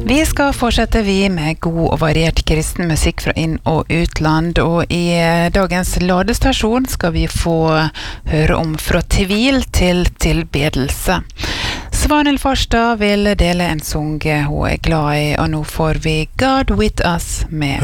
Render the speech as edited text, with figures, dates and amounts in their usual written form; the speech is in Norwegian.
Vi skal fortsette med god og variert kristen musikk fra inn- og utland, og i dagens ladestasjon skal vi få høre om fra tvil til tilbedelse. Svanhild Farstad vil dele en sang hun glad i, og nå får vi God With Us med